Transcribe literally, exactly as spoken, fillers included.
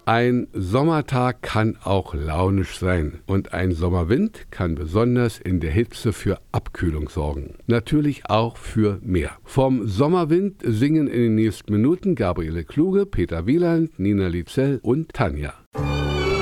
Ein Sommertag kann auch launisch sein und ein Sommerwind kann besonders in der Hitze für Abkühlung sorgen. Natürlich auch für mehr. Vom Sommerwind singen in den nächsten Minuten Gabriele Kluge, Peter Wieland, Nina Lietzel und Tanja.